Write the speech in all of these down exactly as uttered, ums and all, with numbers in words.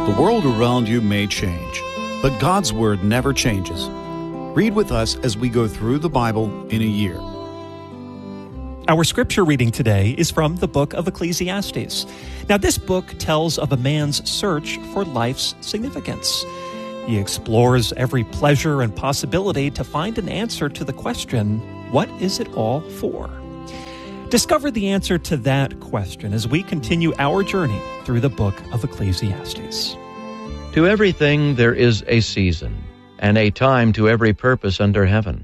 The world around you may change, but God's Word never changes. Read with us as we go through the Bible in a year. Our scripture reading today is from the book of Ecclesiastes. Now, this book tells of a man's search for life's significance. He explores every pleasure and possibility to find an answer to the question, what is it all for? Discover the answer to that question as we continue our journey through the book of Ecclesiastes. To everything there is a season, and a time to every purpose under heaven,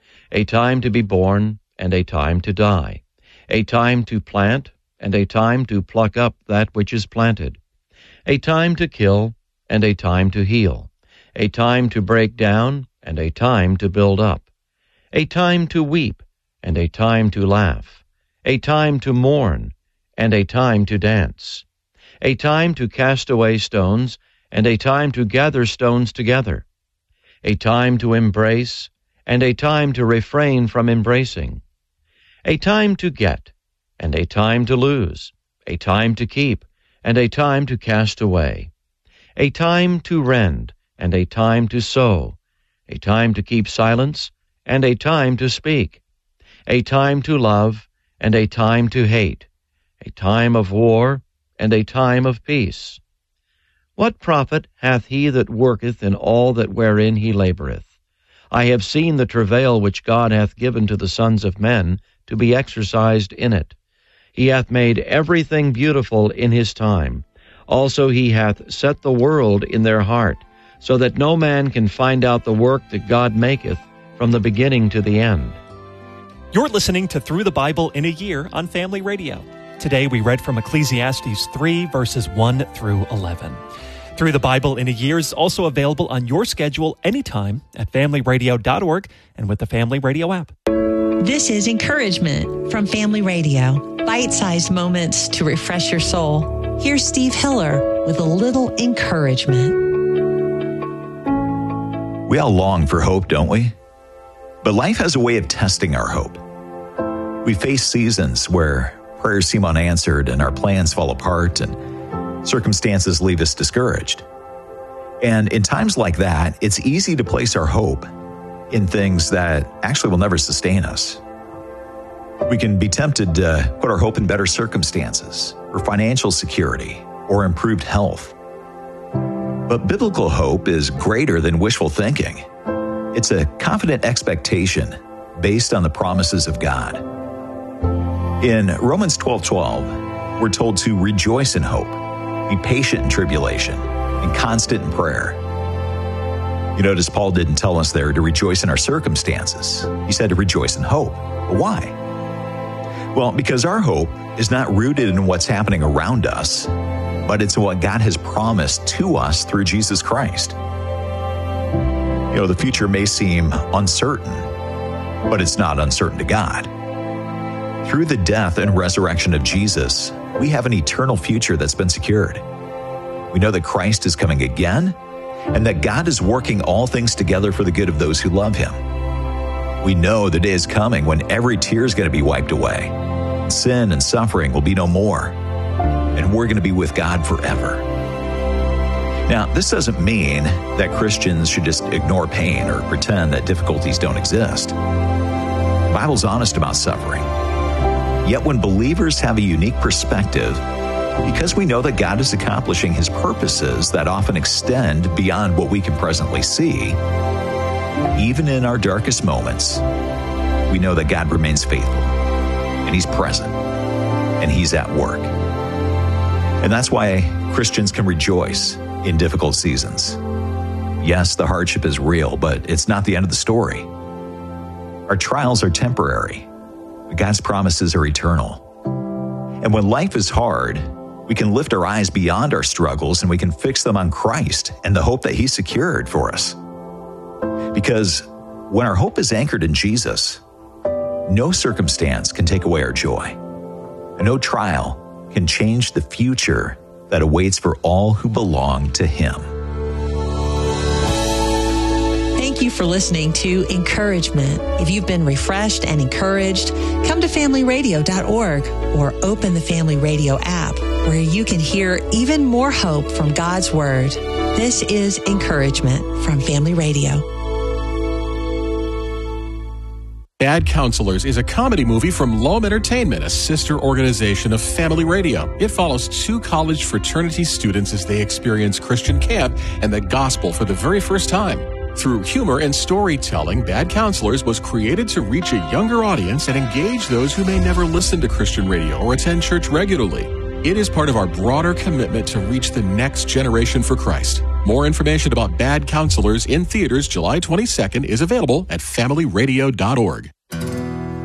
a time to be born, and a time to die, a time to plant, and a time to pluck up that which is planted, a time to kill, and a time to heal, a time to break down, and a time to build up, a time to weep, and a time to laugh, a time to mourn, and a time to dance, a time to cast away stones, and a time to gather stones together, a time to embrace, and a time to refrain from embracing, a time to get, and a time to lose, a time to keep, and a time to cast away, a time to rend, and a time to sow, a time to keep silence, and a time to speak, a time to love, and a time to hate, a time of war, and a time of peace. What profit hath he that worketh in all that wherein he laboureth? I have seen the travail which God hath given to the sons of men to be exercised in it. He hath made everything beautiful in his time. Also he hath set the world in their heart, so that no man can find out the work that God maketh from the beginning to the end. You're listening to Through the Bible in a Year on Family Radio. Today we read from Ecclesiastes three, verses one through eleven. Through the Bible in a Year is also available on your schedule anytime at family radio dot org and with the Family Radio app. This is Encouragement from Family Radio. Bite-sized moments to refresh your soul. Here's Steve Hiller with a little encouragement. We all long for hope, don't we? But life has a way of testing our hope. We face seasons where prayers seem unanswered and our plans fall apart and circumstances leave us discouraged. And in times like that, it's easy to place our hope in things that actually will never sustain us. We can be tempted to put our hope in better circumstances or financial security or improved health. But biblical hope is greater than wishful thinking. It's a confident expectation based on the promises of God. In Romans twelve twelve, we're told to rejoice in hope, be patient in tribulation, and constant in prayer. You notice Paul didn't tell us there to rejoice in our circumstances. He said to rejoice in hope. But why? Well, because our hope is not rooted in what's happening around us, but it's what God has promised to us through Jesus Christ. You know, the future may seem uncertain, but it's not uncertain to God. Through the death and resurrection of Jesus, we have an eternal future that's been secured. We know that Christ is coming again, and that God is working all things together for the good of those who love Him. We know the day is coming when every tear is going to be wiped away. Sin and suffering will be no more, and we're going to be with God forever. Now, this doesn't mean that Christians should just ignore pain or pretend that difficulties don't exist. The Bible's honest about suffering. Yet when believers have a unique perspective, because we know that God is accomplishing His purposes that often extend beyond what we can presently see, even in our darkest moments, we know that God remains faithful, and He's present, and He's at work. And that's why Christians can rejoice in difficult seasons. Yes, the hardship is real, but it's not the end of the story. Our trials are temporary, but God's promises are eternal. And when life is hard, we can lift our eyes beyond our struggles and we can fix them on Christ and the hope that He secured for us. Because when our hope is anchored in Jesus, no circumstance can take away our joy. And no trial can change the future that awaits for all who belong to Him. Thank you for listening to Encouragement. If you've been refreshed and encouraged, come to family radio dot org or open the Family Radio app. where you can hear even more hope from God's Word. This is Encouragement from Family Radio. Bad Counselors is a comedy movie from Loam Entertainment, a sister organization of Family Radio. It follows two college fraternity students as they experience Christian camp and the gospel for the very first time. Through humor and storytelling, Bad Counselors was created to reach a younger audience and engage those who may never listen to Christian radio or attend church regularly. It is part of our broader commitment to reach the next generation for Christ. More information about Bad Counselors in theaters July twenty-second is available at family radio dot org.